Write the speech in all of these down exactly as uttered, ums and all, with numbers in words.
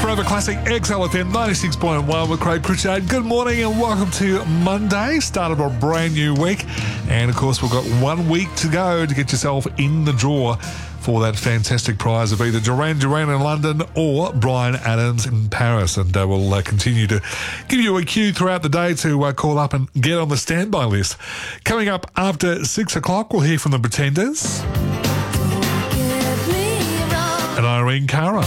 Forever Classic X L F M ninety-six point one with Craig Pritchard. Good morning and welcome to Monday, start of a brand new week. And of course, we've got one week to go to get yourself in the draw for that fantastic prize of either Duran Duran in London or Bryan Adams in Paris. And uh, we'll uh, continue to give you a cue throughout the day to uh, call up and get on the standby list. Coming up after six o'clock, we'll hear from the Pretenders and Irene Cara.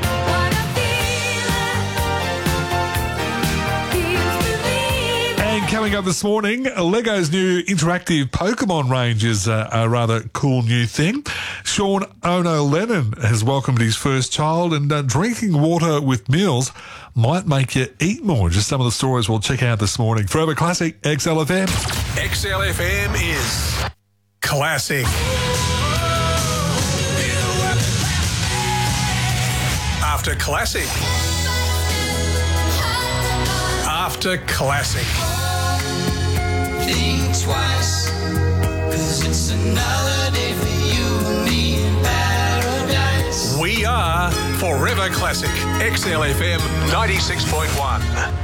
Coming up this morning, Lego's new interactive Pokemon range is uh, a rather cool new thing. Sean Ono Lennon has welcomed his first child, and uh, drinking water with meals might make you eat more. Just some of the stories we'll check out this morning. Forever Classic, X L F M. X L F M is classic. After classic. After classic. Think twice, cause it's another day for you and me in paradise. We are Forever Classic, X L F M ninety-six point one.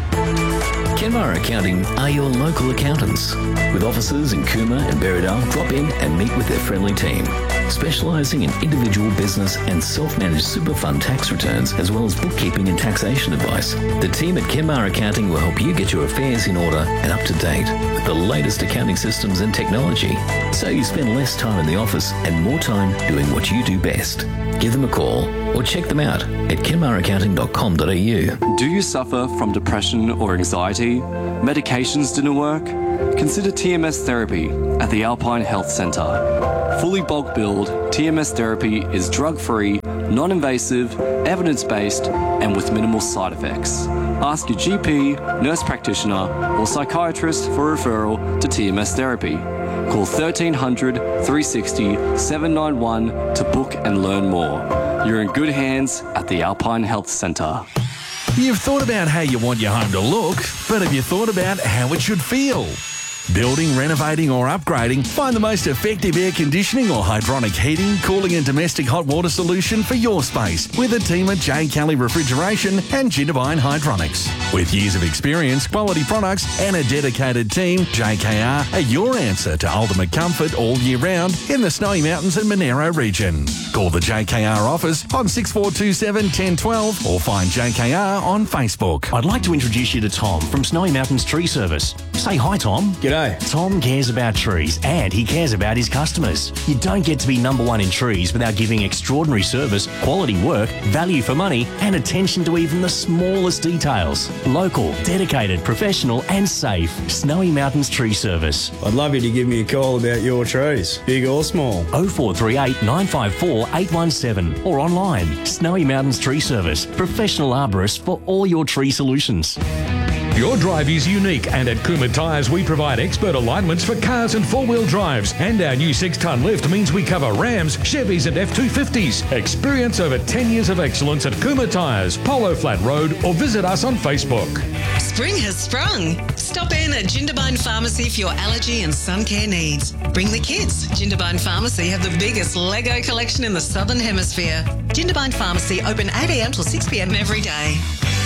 Kenmare Accounting are your local accountants. With offices in Cooma and Berrydale, drop in and meet with their friendly team. Specialising in individual business and self-managed super fund tax returns, as well as bookkeeping and taxation advice. The team at Kenmare Accounting will help you get your affairs in order and up to date with the latest accounting systems and technology, so you spend less time in the office and more time doing what you do best. Give them a call or check them out at kenmare accounting dot com dot a u. Do you suffer from depression or anxiety? Medications didn't work? Consider T M S therapy at the Alpine Health Centre. Fully bulk billed, T M S therapy is drug-free, non-invasive, evidence-based, and with minimal side effects. Ask your G P, nurse practitioner, or psychiatrist for referral to T M S therapy. Call thirteen hundred, three sixty, seven nine one to book and learn more. You're in good hands at the Alpine Health Centre. You've thought about how you want your home to look, but have you thought about how it should feel? Building, renovating or upgrading, find the most effective air conditioning or hydronic heating, cooling and domestic hot water solution for your space with the team at J. Kelly Refrigeration and Jindabyne Hydronics. With years of experience, quality products and a dedicated team, J K R are your answer to ultimate comfort all year round in the Snowy Mountains and Monero region. Call the J K R office on six four two seven, one oh one two or find J K R on Facebook. I'd like to introduce you to Tom from Snowy Mountains Tree Service. Say hi, Tom. G'day. Tom cares about trees and he cares about his customers. You don't get to be number one in trees without giving extraordinary service, quality work, value for money and attention to even the smallest details. Local, dedicated, professional and safe. Snowy Mountains Tree Service. I'd love you to give me a call about your trees, big or small. oh four three eight, nine five four, eight one seven or online. Snowy Mountains Tree Service. Professional arborists for all your tree solutions. Your drive is unique, and at Cooma Tyres we provide expert alignments for cars and four-wheel drives, and our new six-tonne lift means we cover Rams, Chevys and F two fifties. Experience over ten years of excellence at Cooma Tyres, Polo Flat Road, or visit us on Facebook. Spring has sprung. Stop in at Jindabyne Pharmacy for your allergy and sun care needs. Bring the kids. Jindabyne Pharmacy have the biggest Lego collection in the Southern Hemisphere. Jindabyne Pharmacy open eight a m till six p m every day.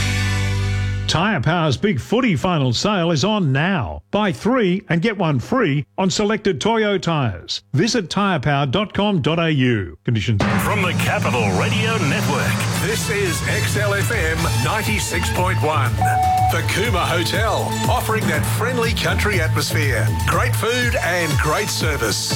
Tyre Power's Big Footy final sale is on now. Buy three and get one free on selected Toyo tyres. Visit tyre power dot com dot a u. Conditions. From the Capital Radio Network, this is X L F M ninety-six point one. The Cooma Hotel, offering that friendly country atmosphere, great food and great service.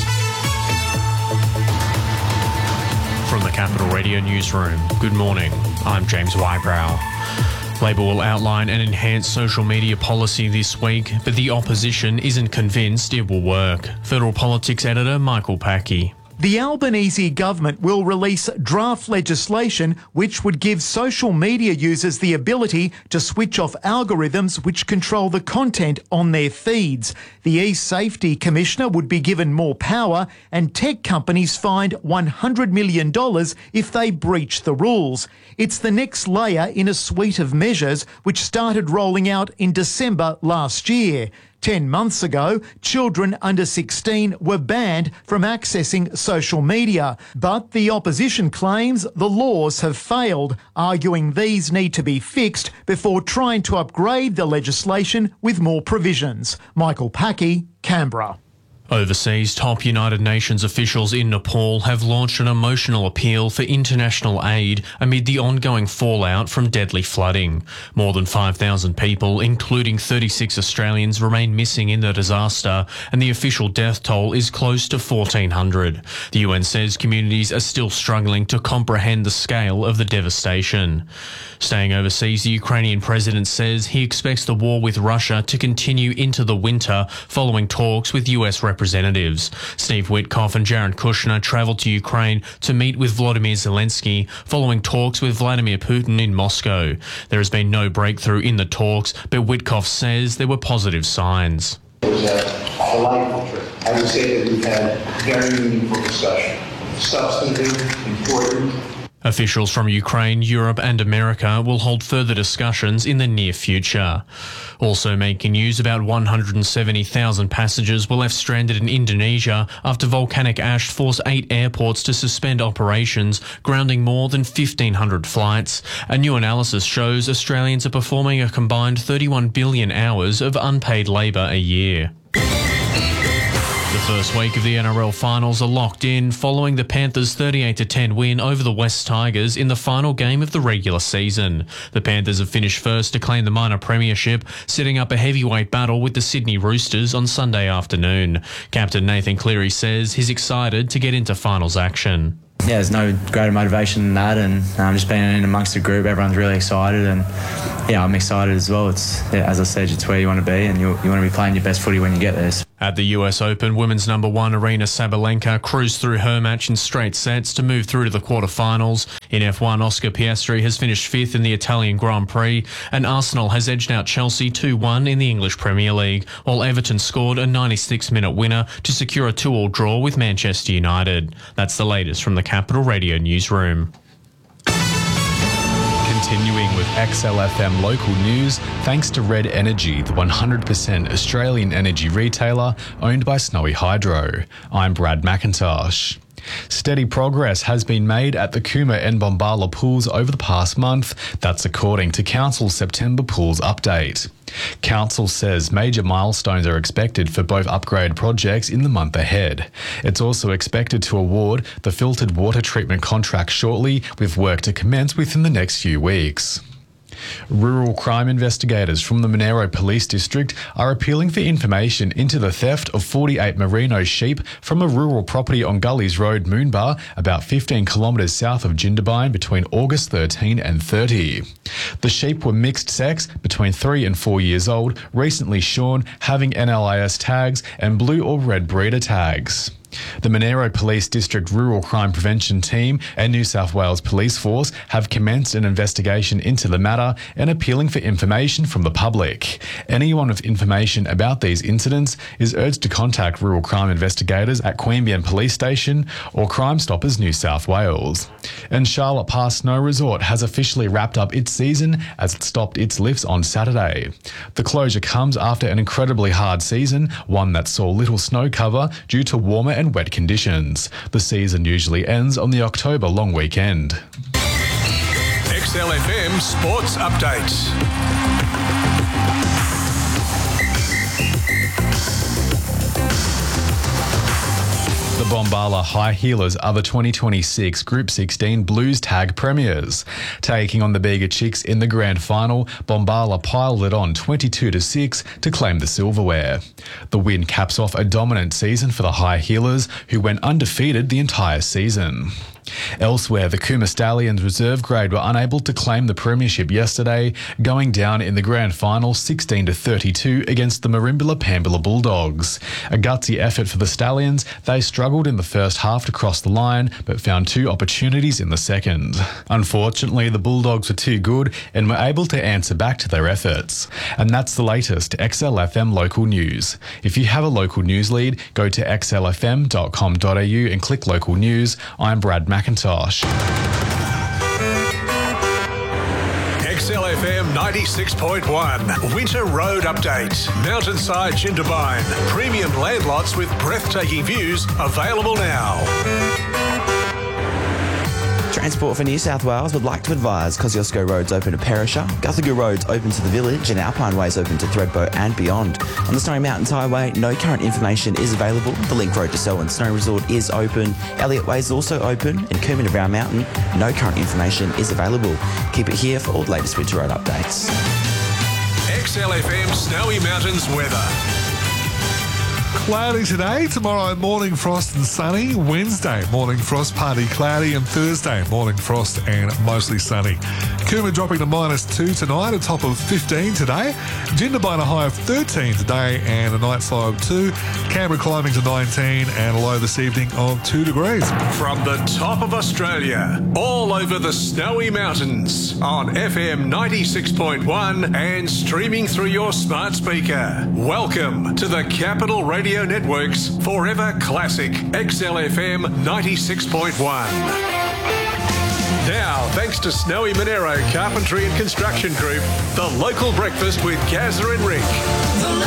From the Capital Radio Newsroom, good morning. I'm James Wybrow. Labor will outline an enhanced social media policy this week, but the opposition isn't convinced it will work. Federal Politics Editor Michael Packey. The Albanese government will release draft legislation which would give social media users the ability to switch off algorithms which control the content on their feeds. The E-Safety Commissioner would be given more power and tech companies fined one hundred million dollars if they breach the rules. It's the next layer in a suite of measures which started rolling out in December last year. Ten months ago, children under sixteen were banned from accessing social media, but the opposition claims the laws have failed, arguing these need to be fixed before trying to upgrade the legislation with more provisions. Michael Packy, Canberra. Overseas, top United Nations officials in Nepal have launched an emotional appeal for international aid amid the ongoing fallout from deadly flooding. More than five thousand people, including thirty-six Australians, remain missing in the disaster, and the official death toll is close to fourteen hundred. The U N says communities are still struggling to comprehend the scale of the devastation. Staying overseas, the Ukrainian president says he expects the war with Russia to continue into the winter following talks with U S representatives. Representatives. Steve Witkoff and Jared Kushner travelled to Ukraine to meet with Volodymyr Zelensky following talks with Vladimir Putin in Moscow. There has been no breakthrough in the talks, but Witkoff says there were positive signs. It was a delightful trip. I would say that we've had very meaningful discussion. Substantive, important. Officials from Ukraine, Europe and America will hold further discussions in the near future. Also making news, about one hundred seventy thousand passengers were left stranded in Indonesia after volcanic ash forced eight airports to suspend operations, grounding more than fifteen hundred flights. A new analysis shows Australians are performing a combined thirty-one billion hours of unpaid labour a year. The first week of the N R L finals are locked in following the Panthers' thirty-eight to ten win over the West Tigers in the final game of the regular season. The Panthers have finished first to claim the minor premiership, setting up a heavyweight battle with the Sydney Roosters on Sunday afternoon. Captain Nathan Cleary says he's excited to get into finals action. Yeah, there's no greater motivation than that, and um, just being in amongst the group, everyone's really excited, and yeah, I'm excited as well. It's yeah, as I said, it's where you want to be, and you, you want to be playing your best footy when you get there. At the U S Open, women's number one Aryna Sabalenka cruised through her match in straight sets to move through to the quarterfinals. In F one, Oscar Piastri has finished fifth in the Italian Grand Prix, and Arsenal has edged out Chelsea two one in the English Premier League, while Everton scored a ninety-six minute winner to secure a two all draw with Manchester United. That's the latest from the Capital Radio newsroom. Continuing with X L F M local news, thanks to Red Energy, the one hundred percent Australian energy retailer owned by Snowy Hydro. I'm Brad McIntosh. Steady progress has been made at the Cooma and Bombala pools over the past month. That's according to Council's September pools update. Council says major milestones are expected for both upgrade projects in the month ahead. It's also expected to award the filtered water treatment contract shortly, with work to commence within the next few weeks. Rural crime investigators from the Monero Police District are appealing for information into the theft of forty-eight merino sheep from a rural property on Gullies Road, Moonbar, about fifteen kilometres south of Jindabyne between August thirteenth and thirtieth. The sheep were mixed sex, between three and four years old, recently shorn, having N L I S tags and blue or red breeder tags. The Monero Police District Rural Crime Prevention Team and New South Wales Police Force have commenced an investigation into the matter and appealing for information from the public. Anyone with information about these incidents is urged to contact rural crime investigators at Queanbeyan Police Station or Crime Stoppers New South Wales. And Charlotte Pass Snow Resort has officially wrapped up its season as it stopped its lifts on Saturday. The closure comes after an incredibly hard season, one that saw little snow cover due to warmer and and wet conditions. The season usually ends on the October long weekend. X L F M Sports Updates. The Bombala High Heelers are the twenty twenty-six Group sixteen Blues Tag Premiers. Taking on the Bega Chicks in the grand final, Bombala piled it on twenty-two to six to claim the silverware. The win caps off a dominant season for the High Heelers, who went undefeated the entire season. Elsewhere, the Cooma Stallions reserve grade were unable to claim the premiership yesterday, going down in the grand final sixteen to thirty-two against the Merimbula Pambula Bulldogs. A gutsy effort for the Stallions, they struggled in the first half to cross the line, but found two opportunities in the second. Unfortunately, the Bulldogs were too good and were able to answer back to their efforts. And that's the latest X L F M local news. If you have a local news lead, go to x l f m dot com dot a u and click local news. I'm Brad McIntosh. X L F F M ninety-six point one. Winter Road Update. Mountainside Jindabyne. Premium land lots with breathtaking views available now. Transport for New South Wales would like to advise Kosciuszko Road's open to Perisher, Guthaga Road's open to the village, and Alpine Way's open to Thredbo and beyond. On the Snowy Mountains Highway, no current information is available. The Link Road to Selwyn Snow Resort is open. Elliott Way is also open, and Coombe to Brown Mountain, no current information is available. Keep it here for all the latest winter road updates. X L F M Snowy Mountains weather. Cloudy today, tomorrow morning frost and sunny, Wednesday morning frost, partly cloudy, and Thursday morning frost and mostly sunny. Coombe dropping to minus two tonight, a top of fifteen today. Jindabyne a high of thirteen today and a night's low of two. Canberra climbing to nineteen and a low this evening of two degrees. From the top of Australia, all over the Snowy Mountains, on F M ninety-six point one and streaming through your smart speaker. Welcome to the Capital Radio Network's Forever Classic X L F M ninety-six point one. Now, thanks to Snowy Monero Carpentry and Construction Group, the local breakfast with Gazza and Rick.